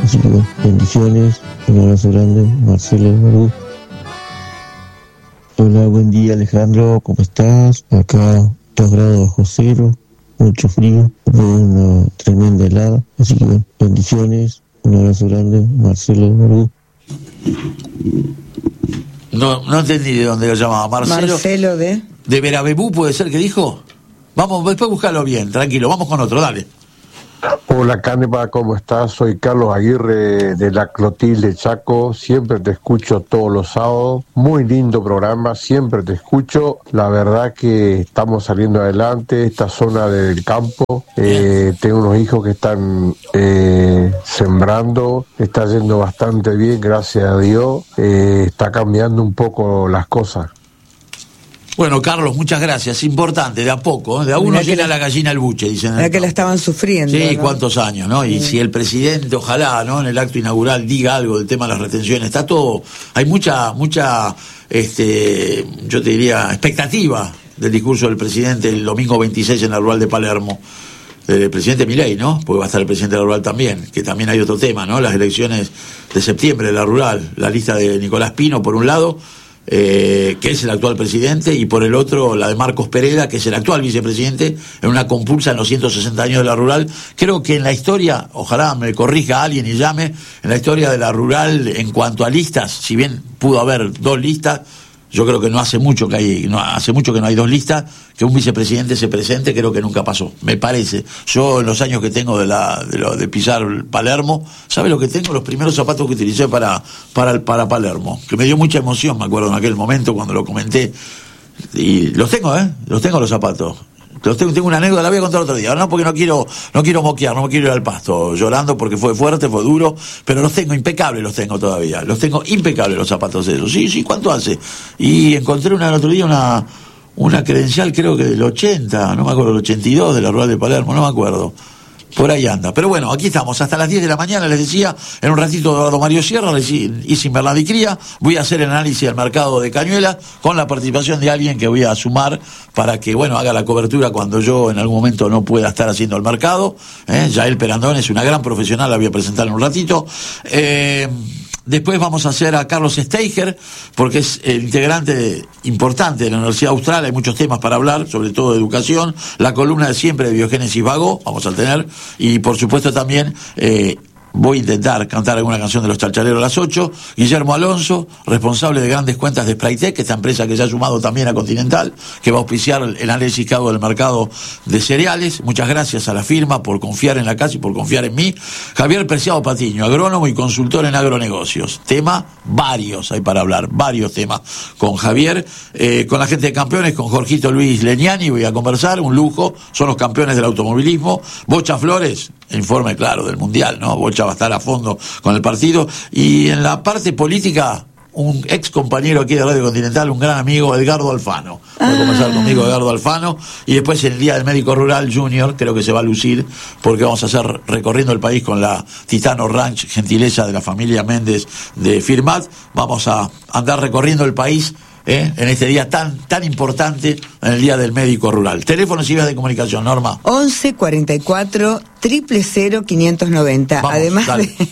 Así que bueno, bendiciones, un abrazo grande, Marcelo de Verdú. Hola, buen día Alejandro, ¿cómo estás? Acá 2 grados bajo cero, mucho frío, una tremenda helada. Así que bueno, bendiciones, un abrazo grande, Marcelo de Verdú. No entendí de dónde lo llamaba. Marcelo de Verabebú, ¿puede ser que dijo? Vamos, después buscarlo bien, tranquilo, vamos con otro, dale. Hola Canepa, ¿cómo estás? Soy Carlos Aguirre de la Clotilde Chaco, siempre te escucho todos los sábados, muy lindo programa, siempre te escucho, la verdad que estamos saliendo adelante, esta zona del campo, tengo unos hijos que están sembrando, está yendo bastante bien, gracias a Dios, está cambiando un poco las cosas. Bueno, Carlos, muchas gracias. Importante, de a poco, de a uno llena la gallina el buche, dicen. La que la estaban sufriendo. Sí, ¿no? cuántos años, ¿no? Y si el presidente, ojalá, ¿no? En el acto inaugural diga algo del tema de las retenciones, está todo. Hay mucha, yo te diría, expectativa del discurso del presidente el domingo 26 en la rural de Palermo. El presidente Milei, ¿no? Porque va a estar el presidente de la rural también, que también hay otro tema, ¿no? Las elecciones de septiembre de la rural, la lista de Nicolás Pino, por un lado. Que es el actual presidente, y por el otro la de Marcos Pereda, que es el actual vicepresidente, en una compulsa en los 160 años de la rural. Creo que en la historia, ojalá me corrija alguien y llame, en la historia de la rural en cuanto a listas, si bien pudo haber 2 listas, yo creo que hace mucho que no hay 2 listas, que un vicepresidente se presente, creo que nunca pasó, me parece. Yo en los años que tengo de pisar Palermo, ¿sabe lo que tengo? Los primeros zapatos que utilicé para Palermo, que me dio mucha emoción, me acuerdo en aquel momento cuando lo comenté, y los tengo los zapatos. Tengo una anécdota, la voy a contar otro día. Ahora no, porque no quiero moquear, no me quiero ir al pasto llorando porque fue fuerte, fue duro, pero los tengo impecables, los tengo todavía. Los tengo impecables los zapatos esos. Sí, ¿cuánto hace? Y encontré el otro día una credencial, creo que del 80, no me acuerdo, del 82 de la rural de Palermo, no me acuerdo. Por ahí anda. Pero bueno, aquí estamos hasta las 10 de la mañana, les decía, en un ratito Eduardo Mario Sierra y sin ver la dicría, voy a hacer el análisis del mercado de Cañuelas con la participación de alguien que voy a sumar para que, bueno, haga la cobertura cuando yo en algún momento no pueda estar haciendo el mercado. Yael Perandón es una gran profesional, la voy a presentar en un ratito. Después vamos a hacer a Carlos Steiger, porque es el integrante importante de la Universidad Austral, hay muchos temas para hablar, sobre todo de educación, la columna de siempre de Biogénesis Vago, vamos a tener, y por supuesto también voy a intentar cantar alguna canción de los Chalchaleros a las 8. Guillermo Alonso, responsable de grandes cuentas de Spraytec, esta empresa que se ha sumado también a Continental, que va a auspiciar el análisis que hago del mercado de cereales. Muchas gracias a la firma por confiar en la casa y por confiar en mí. Javier Preciado Patiño, agrónomo y consultor en agronegocios. Tema, varios hay para hablar, varios temas con Javier. Con la gente de Campeones, con Jorgito Luis Leñani, voy a conversar, un lujo, son los campeones del automovilismo. Bocha Flores, informe claro del Mundial, ¿no? Bocha va a estar a fondo con el partido. Y en la parte política, un ex compañero aquí de Radio Continental, un gran amigo, Edgardo Alfano. Va a conversar conmigo Edgardo Alfano. Y después en el Día del Médico Rural Junior, creo que se va a lucir, porque vamos a hacer recorriendo el país con la Titano Ranch, gentileza de la familia Méndez de Firmat. Vamos a andar recorriendo el país en este día tan importante, en el Día del Médico Rural. Teléfonos y vías de comunicación, Norma. 11 44 000 590. Vamos, Además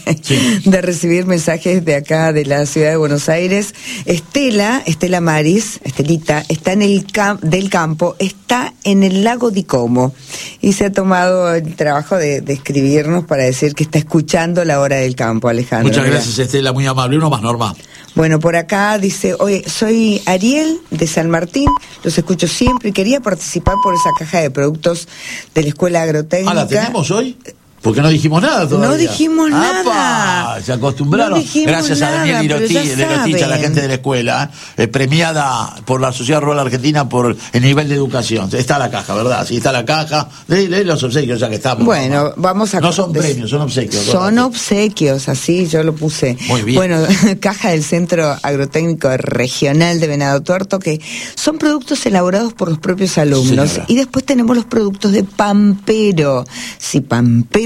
de recibir mensajes de acá, de la ciudad de Buenos Aires, Estela Maris, Estelita, está en del campo, está en el lago Di Como, y se ha tomado el trabajo de escribirnos para decir que está escuchando La Hora del Campo, Alejandro. Muchas gracias, Estela, muy amable. Uno más, Norma. Bueno, por acá dice, oye, soy Ariel de San Martín, los escucho siempre y quería participar por esa caja de productos de la Escuela Agrotécnica. ¿La tenemos hoy? Porque no dijimos nada todavía. No dijimos nada. Se acostumbraron. No gracias a Daniel Lirotich, a la gente de la escuela, premiada por la Sociedad Rural Argentina por el nivel de educación. Está la caja, ¿verdad? Sí, está la caja. Lee los obsequios ya que estamos. Bueno, vamos a... No son premios, son obsequios. Son obsequios, así yo lo puse. Muy bien. Bueno, caja del Centro Agrotécnico Regional de Venado Tuerto, que son productos elaborados por los propios alumnos. Señora. Y después tenemos los productos de Pampero. Si Pampero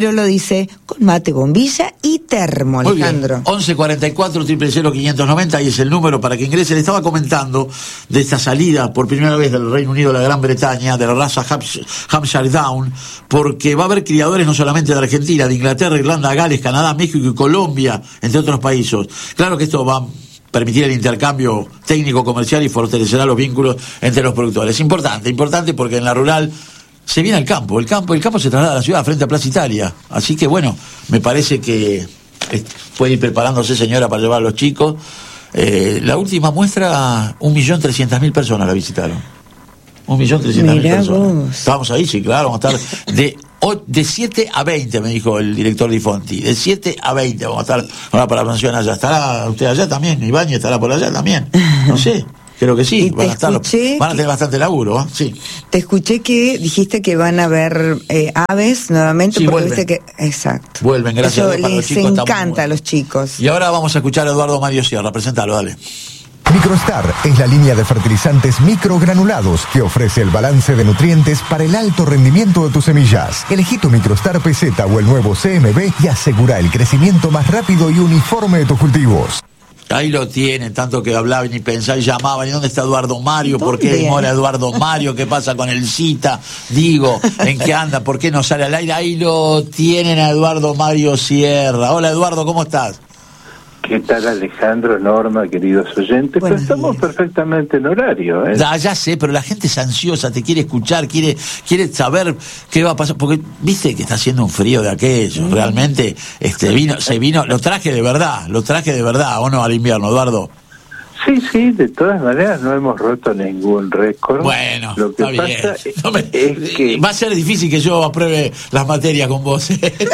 Lolo dice, con mate, bombilla y termo, Muy Alejandro. 1144-000-590, y es el número para que ingrese. Le estaba comentando de esta salida por primera vez del Reino Unido a la Gran Bretaña, de la raza Hampshire Down, porque va a haber criadores no solamente de Argentina, de Inglaterra, Irlanda, Gales, Canadá, México y Colombia, entre otros países. Claro que esto va a permitir el intercambio técnico comercial y fortalecerá los vínculos entre los productores. Importante porque en la rural se viene al campo. El campo se traslada a la ciudad frente a Plaza Italia. Así que bueno, me parece que puede ir preparándose, señora, para llevar a los chicos. La última muestra, 1.300.000 personas la visitaron. 1.300.000 personas. Vos. Estábamos ahí, sí, claro, vamos a estar de 7 a 20, me dijo el director Di Fonti. De 7 a 20 vamos a estar ahora para la mansión allá. ¿Estará usted allá también? Ibáñez estará por allá también. No sé. Creo que sí, van a tener bastante laburo, ¿eh? Sí. Te escuché que dijiste que van a haber aves nuevamente, sí, porque vuelven. viste que... Exacto. Vuelven, gracias a Dios, para los chicos. Les encanta a los chicos. Y ahora vamos a escuchar a Eduardo Mario Sierra, presentalo, dale. Microstar es la línea de fertilizantes microgranulados que ofrece el balance de nutrientes para el alto rendimiento de tus semillas. Elegí tu Microstar PZ o el nuevo CMB y asegura el crecimiento más rápido y uniforme de tus cultivos. Ahí lo tienen, tanto que hablaban y pensaban y llamaban. ¿Y dónde está Eduardo Mario? ¿Por qué demora Eduardo Mario? ¿Qué pasa con el cita? Digo, ¿en qué anda? ¿Por qué no sale al aire? Ahí lo tienen a Eduardo Mario Sierra. Hola, Eduardo, ¿cómo estás? ¿Qué tal, Alejandro, Norma, queridos oyentes? Pero estamos perfectamente en horario, ¿eh? Ya sé, pero la gente es ansiosa, te quiere escuchar, quiere saber qué va a pasar, porque viste que está haciendo un frío de aquello, realmente vino, lo traje de verdad, ¿o no, al invierno, Eduardo? Sí, de todas maneras no hemos roto ningún récord. Bueno, lo que está pasa bien. es que... Va a ser difícil que yo apruebe las materias con vos.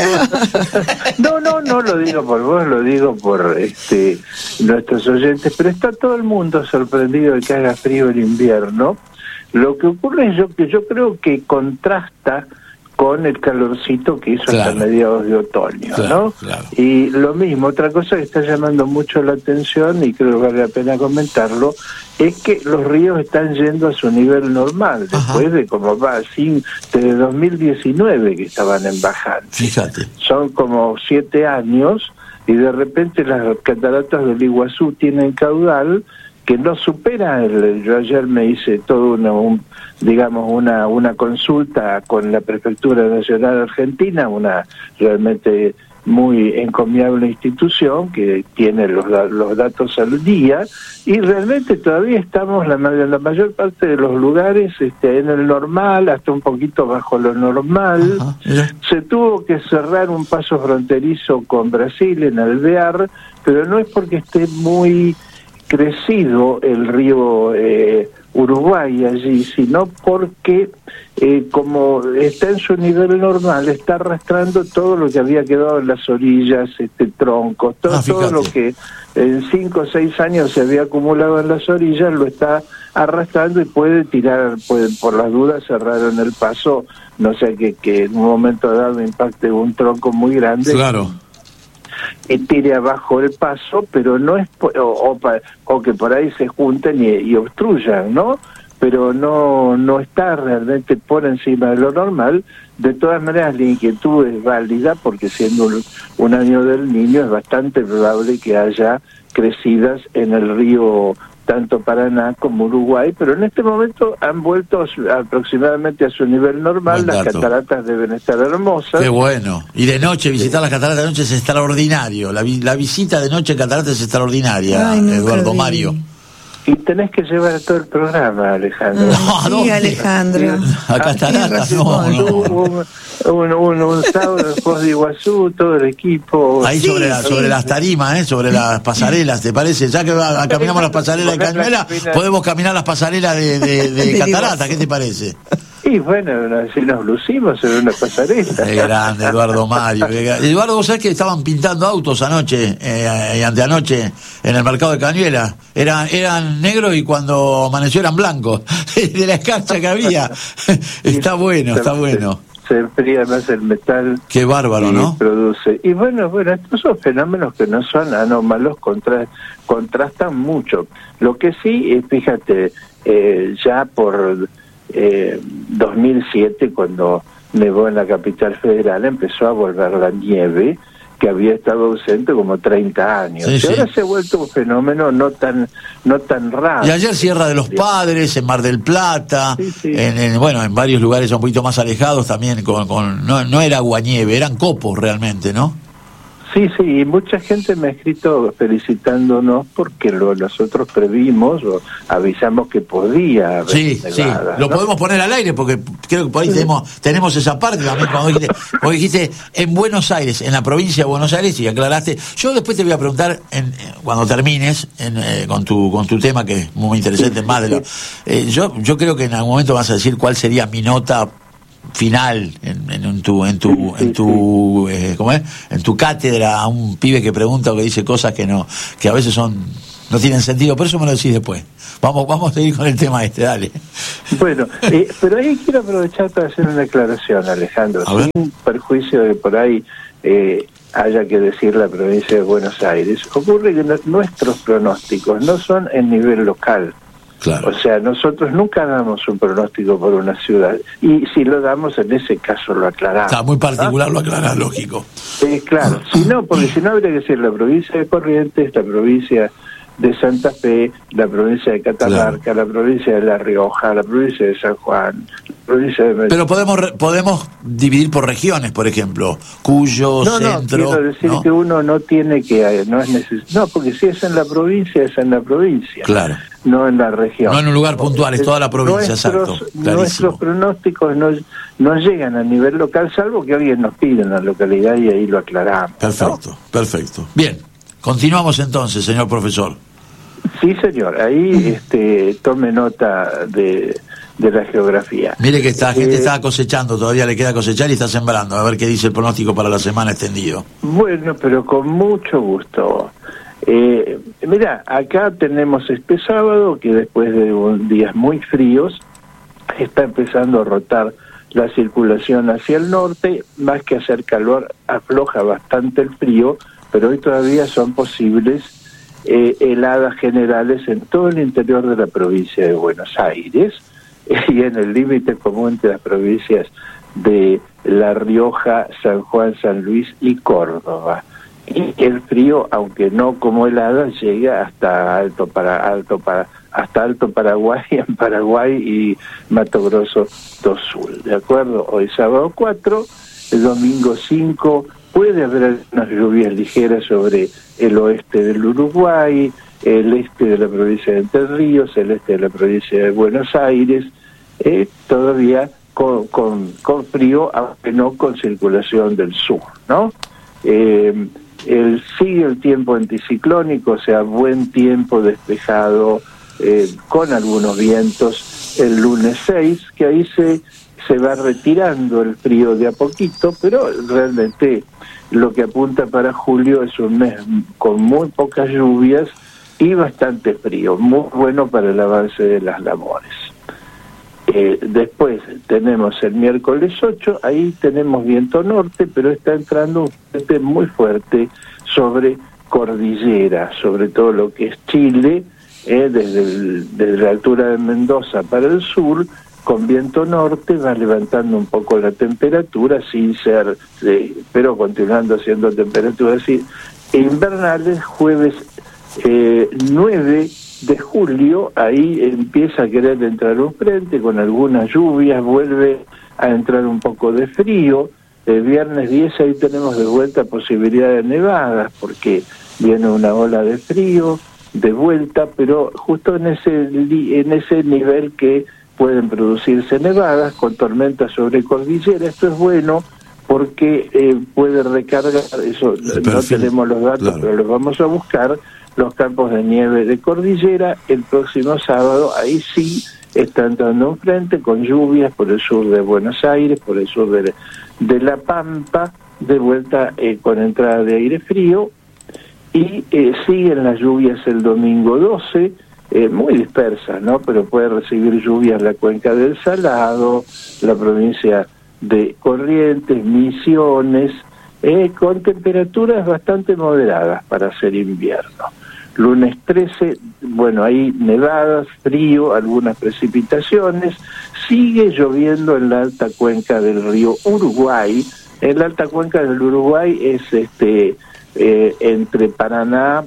No lo digo por vos, lo digo por nuestros oyentes, pero está todo el mundo sorprendido de que haga frío el invierno. Lo que ocurre es que yo creo que contrasta con el calorcito que hizo hasta mediados de otoño, ¿no? Claro. Y lo mismo, otra cosa que está llamando mucho la atención, y creo que vale la pena comentarlo, es que los ríos están yendo a su nivel normal, después de como va así, desde 2019 que estaban en bajante. Fíjate. Son como 7 años, y de repente las cataratas del Iguazú tienen caudal que no supera yo ayer me hice todo una consulta con la Prefectura Nacional Argentina, una realmente muy encomiable institución que tiene los datos al día, y realmente todavía estamos en la mayor parte de los lugares en el normal, hasta un poquito bajo lo normal. Se tuvo que cerrar un paso fronterizo con Brasil en Alvear, pero no es porque esté muy crecido el río Uruguay allí, sino porque como está en su nivel normal, está arrastrando todo lo que había quedado en las orillas, troncos, todo lo que en 5 o 6 años se había acumulado en las orillas, lo está arrastrando y puede por las dudas cerraron el paso, no sé que en un momento dado impacte un tronco muy grande. Claro. Y tire abajo el paso, pero no es o que por ahí se junten y obstruyan, ¿no? Pero no está realmente por encima de lo normal. De todas maneras, la inquietud es válida porque siendo un año del Niño es bastante probable que haya crecidas en el río tanto Paraná como Uruguay, pero en este momento han vuelto aproximadamente a su nivel normal. Las cataratas deben estar hermosas. Qué bueno. Y de noche, visitar las cataratas de noche es extraordinario. La visita de noche a cataratas es extraordinaria. Ay, Eduardo Mario. Y tenés que llevar todo el programa, Alejandro. Sí, Alejandro. A cataratas, no. Un sábado después de Iguazú, todo el equipo. Ahí sobre las tarimas, sobre las pasarelas, ¿te parece? Ya que caminamos las pasarelas de Cañuelas, podemos caminar las pasarelas de cataratas, ¿qué te parece? Y bueno, así nos lucimos en una pasarela. Qué grande, Eduardo Mario. Eduardo, ¿vos sabés que estaban pintando autos anoche y anteanoche en el mercado de Cañuelas? Eran negros y cuando amaneció eran blancos. De la escarcha que había. Está bueno. Se enfría más el metal. Qué bárbaro, ¿no? Produce. Y bueno, estos son fenómenos que no son anómalos, contrastan mucho. Lo que sí, fíjate, ya por 2007, cuando nevó en la capital federal, empezó a volver la nieve que había estado ausente como 30 años. Sí, y sí. ahora se ha vuelto un fenómeno no tan raro. Y ayer Sierra de los Padres, en Mar del Plata, Sí, sí. en varios lugares un poquito más alejados también, no era aguanieve, eran copos realmente, ¿no? Sí, y mucha gente me ha escrito felicitándonos porque nosotros previmos o avisamos que podía haber nevadas, lo ¿no? podemos poner al aire porque creo que por ahí tenemos esa parte también cuando dijiste en Buenos Aires, en la provincia de Buenos Aires, y aclaraste. Yo después te voy a preguntar cuando termines con tu tema, que es muy interesante, Sí, más de lo yo creo que en algún momento vas a decir cuál sería mi nota final en tu ¿cómo es? En tu cátedra a un pibe que pregunta o que dice cosas que a veces no tienen sentido, por eso me lo decís después. Vamos a seguir con el tema dale. Bueno, pero ahí quiero aprovechar para hacer una aclaración, Alejandro, sin perjuicio de por ahí haya que decir la provincia de Buenos Aires. Ocurre que nuestros pronósticos no son en nivel local. Claro. O sea, nosotros nunca damos un pronóstico por una ciudad, y si lo damos, en ese caso lo aclaramos. Está muy particular, lo aclarás, lógico. Claro, porque si no habría que decir la provincia de Corrientes, la provincia de Santa Fe, la provincia de Catamarca, la provincia de La Rioja, la provincia de San Juan, la provincia de Mendoza. Pero podemos dividir por regiones, por ejemplo, Cuyo, Centro. No, quiero decir que uno no tiene que, no es necesario. No, porque si es en la provincia, es en la provincia. Claro. No en la región. No en un lugar puntual, es toda la provincia, exacto. Nuestros pronósticos no llegan a nivel local, salvo que alguien nos pida en la localidad y ahí lo aclaramos. Perfecto. Bien, continuamos entonces, señor profesor. Sí, señor, ahí tome nota de la geografía. Mire que esta gente está cosechando, todavía le queda cosechar y está sembrando, a ver qué dice el pronóstico para la semana extendido. Bueno, pero con mucho gusto. Mira, acá tenemos este sábado, que después de días muy fríos, está empezando a rotar la circulación hacia el norte, más que hacer calor, afloja bastante el frío, pero hoy todavía son posibles heladas generales en todo el interior de la provincia de Buenos Aires y en el límite común de las provincias de La Rioja, San Juan, San Luis y Córdoba. Y el frío, aunque no como helada, llega hasta Alto Paraguay, en Paraguay y Mato Grosso do Sul. ¿De acuerdo? Hoy sábado 4, el domingo 5, puede haber unas lluvias ligeras sobre el oeste del Uruguay, el este de la provincia de Entre Ríos, el este de la provincia de Buenos Aires, todavía con frío, aunque no con circulación del sur, ¿no? Sigue el tiempo anticiclónico, o sea, buen tiempo despejado, con algunos vientos el lunes 6, que ahí se va retirando el frío de a poquito, pero realmente lo que apunta para julio es un mes con muy pocas lluvias y bastante frío, muy bueno para el avance de las labores. Después tenemos el miércoles 8, ahí tenemos viento norte, pero está entrando un frente muy fuerte sobre cordillera, sobre todo lo que es Chile, desde la altura de Mendoza para el sur, con viento norte, va levantando un poco la temperatura, sin ser, pero continuando siendo temperaturas invernales. Jueves 9 de julio, ahí empieza a querer entrar un frente con algunas lluvias, vuelve a entrar un poco de frío. El viernes 10 ahí tenemos de vuelta posibilidad de nevadas, porque viene una ola de frío de vuelta, pero justo en ese nivel que pueden producirse nevadas con tormentas sobre cordillera. Esto es bueno porque puede recargar, eso no tenemos los datos, claro, pero los vamos a buscar, los campos de nieve de cordillera. El próximo sábado, ahí sí está entrando un frente con lluvias por el sur de Buenos Aires, por el sur de La Pampa, de vuelta con entrada de aire frío, y siguen las lluvias el domingo 12, muy dispersas, ¿no? Pero puede recibir lluvias la cuenca del Salado, la provincia de Corrientes, Misiones, con temperaturas bastante moderadas para hacer invierno. Lunes 13, bueno, ahí nevadas, frío, algunas precipitaciones, sigue lloviendo en la alta cuenca del río Uruguay. En la alta cuenca del Uruguay es entre Paraná,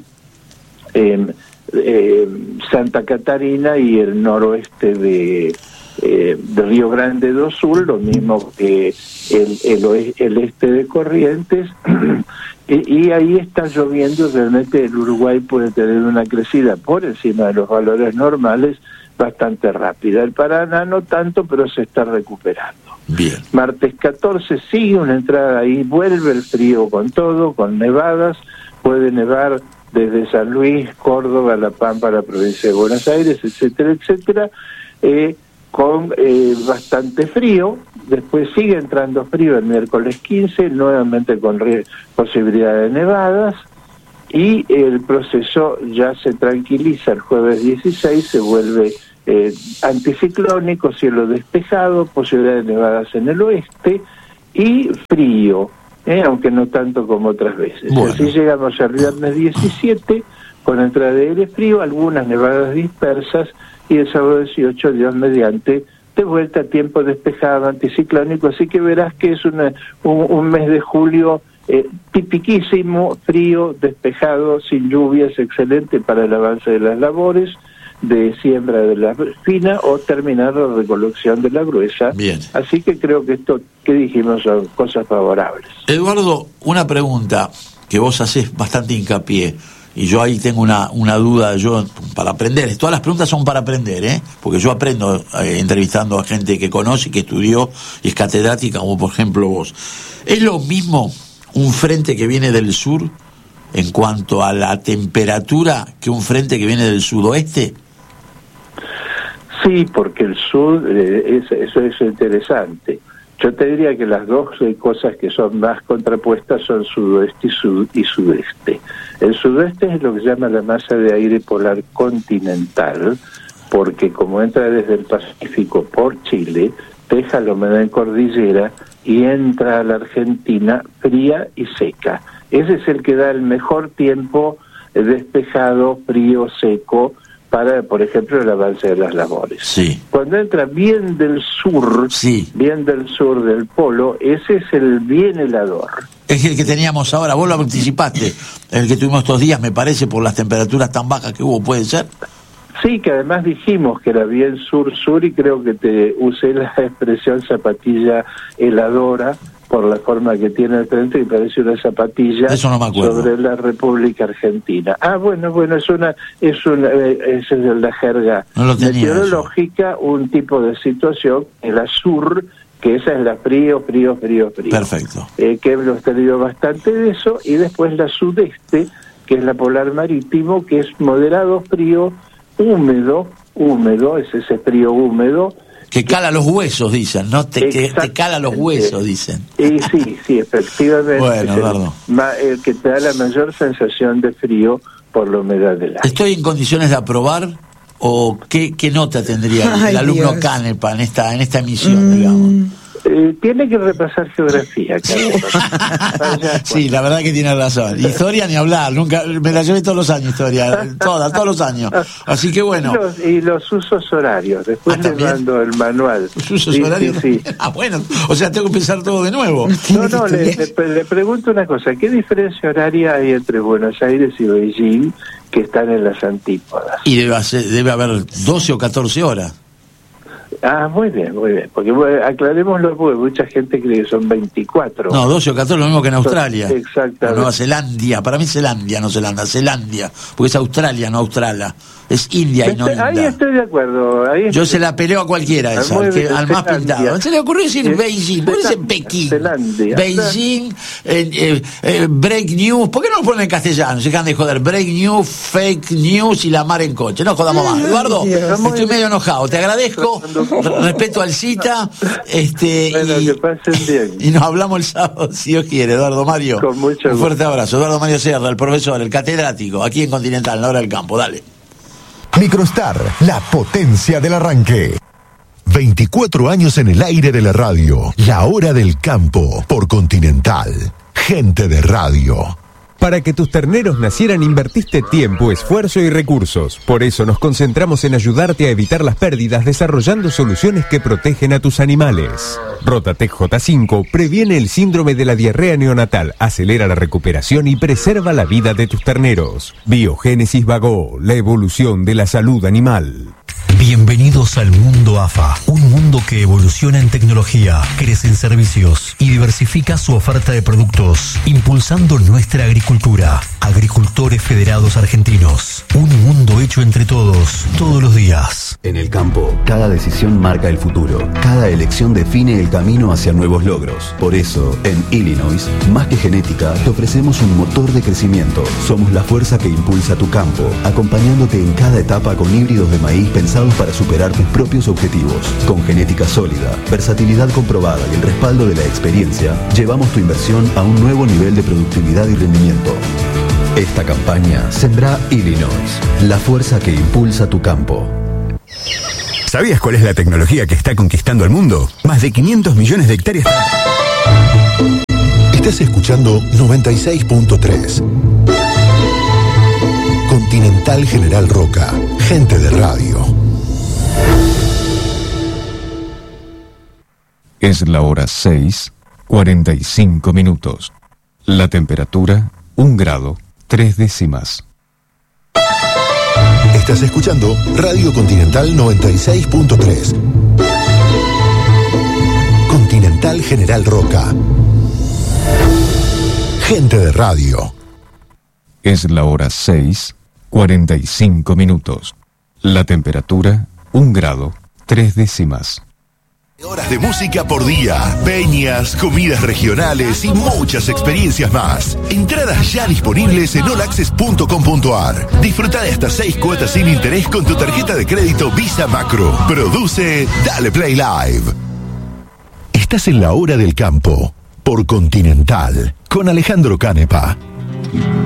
Santa Catarina y el noroeste de Río Grande do Sul, lo mismo que el este de Corrientes, y ahí está lloviendo. Realmente el Uruguay puede tener una crecida por encima de los valores normales bastante rápida. El Paraná no tanto, pero se está recuperando. Bien. Martes 14 sigue una entrada ahí, vuelve el frío con todo, con nevadas, puede nevar desde San Luis, Córdoba, La Pampa, la provincia de Buenos Aires, etcétera, etcétera, con bastante frío. Después sigue entrando frío el miércoles 15, nuevamente con posibilidad de nevadas, y el proceso ya se tranquiliza. El jueves 16 se vuelve anticiclónico, cielo despejado, posibilidad de nevadas en el oeste y frío, aunque no tanto como otras veces. Bueno. Así llegamos al viernes 17 con entrada de aire frío, algunas nevadas dispersas, y el sábado 18, Dios mediante, de vuelta a tiempo despejado, anticiclónico. Así que verás que es un mes de julio tipiquísimo, frío, despejado, sin lluvias, excelente para el avance de las labores de siembra de la fina o terminar la recolección de la gruesa. Bien. Así que creo que esto que dijimos son cosas favorables. Eduardo, una pregunta que vos haces bastante hincapié, y yo ahí tengo una duda, yo para aprender, todas las preguntas son para aprender, porque yo aprendo entrevistando a gente que conoce, que estudió y es catedrática, como por ejemplo vos. ¿Es lo mismo un frente que viene del sur en cuanto a la temperatura que un frente que viene del sudoeste? Sí, porque el sur, eso es interesante. Yo te diría que las dos cosas que son más contrapuestas son sudoeste y sudeste. El sudeste es lo que se llama la masa de aire polar continental, porque como entra desde el Pacífico por Chile, deja la humedad en cordillera y entra a la Argentina fría y seca. Ese es el que da el mejor tiempo despejado, frío, seco, para, por ejemplo, el avance de las labores. Sí. Cuando entra bien del sur, sí, bien del sur del polo, ese es el bien helador. Es el que teníamos ahora, vos lo anticipaste, el que tuvimos estos días, me parece, por las temperaturas tan bajas que hubo, ¿puede ser? Sí, que además dijimos que era bien sur-sur, y creo que te usé la expresión zapatilla heladora, por la forma que tiene el frente, y parece una zapatilla. Eso no me acuerdo. Sobre la República Argentina. Bueno, esa es la jerga meteorológica, eso. Un tipo de situación, el sur, que esa es la frío. Perfecto. Que hemos tenido bastante de eso, y después la sudeste, que es la polar marítimo, que es moderado frío, húmedo, es ese frío húmedo, que cala los huesos, dicen, ¿no? Te cala los huesos, dicen. Sí, efectivamente. Bueno, Eduardo. El que te da la mayor sensación de frío por la humedad del aire. ¿Estoy en condiciones de aprobar o qué nota tendría el alumno Canepa en esta emisión, digamos? Tiene que repasar geografía, Sí, la verdad que tiene razón. Historia ni hablar, nunca me la llevé todos los años, historia, todos los años. Así que bueno. Y los usos horarios, después le mando el manual. ¿Los usos horarios? Sí. Bueno, o sea, tengo que empezar todo de nuevo. No, le pregunto una cosa, ¿qué diferencia horaria hay entre Buenos Aires y Beijing, que están en las antípodas? Y debe haber 12 o 14 horas. Muy bien, porque aclarémoslo, porque mucha gente cree que son 24. No, 12 o 14, lo mismo que en Australia. Exactamente. O Nueva Zelanda, para mí es Zelandia, no Zelandia, porque es Australia, no Australia. Es India y no India. Ahí estoy de acuerdo. Yo se la peleo a cualquiera esa, al más pintado. Se le ocurrió decir Beijing, ¿por qué dice Pekín? Beijing, break news, ¿por qué no lo ponen en castellano? Se quedan de joder, break news, fake news y la mar en coche. No jodamos más. Eduardo, estoy medio enojado, te agradezco, respeto al cita, que pasen bien. Y nos hablamos el sábado, si Dios quiere, Eduardo Mario. Con mucho un fuerte abrazo. Eduardo Mario Serra, el profesor, el catedrático, aquí en Continental, en la hora del campo. Dale. Microstar, la potencia del arranque. 24 años en el aire de la radio. La hora del campo por Continental. Gente de radio. Para que tus terneros nacieran invertiste tiempo, esfuerzo y recursos. Por eso nos concentramos en ayudarte a evitar las pérdidas desarrollando soluciones que protegen a tus animales. Rotatec J5 previene el síndrome de la diarrea neonatal, acelera la recuperación y preserva la vida de tus terneros. Biogénesis Vago, la evolución de la salud animal. Bienvenidos al mundo AFA, un mundo que evoluciona en tecnología, crece en servicios y diversifica su oferta de productos, impulsando nuestra agricultura. Agricultores Federados Argentinos, un mundo hecho entre todos, todos los días. En el campo, cada decisión marca el futuro, cada elección define el camino hacia nuevos logros. Por eso, en Illinois, más que genética, te ofrecemos un motor de crecimiento. Somos la fuerza que impulsa tu campo, acompañándote en cada etapa con híbridos de maíz pensados para superar tus propios objetivos. Con genética sólida, versatilidad comprobada y el respaldo de la experiencia, llevamos tu inversión a un nuevo nivel de productividad y rendimiento. Esta campaña Sembrá Illinois, la fuerza que impulsa tu campo. ¿Sabías cuál es la tecnología que está conquistando el mundo? Más de 500 millones de hectáreas. Estás escuchando 96.3. Continental General Roca, gente de radio. Es la hora 6:45. La temperatura, 1 grado, 3 décimas. Estás escuchando Radio Continental 96.3. Continental General Roca. Gente de radio. Es la hora 6:45. La temperatura, 1 grado, 3 décimas. Horas de música por día, peñas, comidas regionales y muchas experiencias más. Entradas ya disponibles en allaccess.com.ar. Disfruta de hasta 6 cuotas sin interés con tu tarjeta de crédito Visa Macro. Produce Dale Play Live. Estás en la hora del campo, por Continental, con Alejandro Canepa.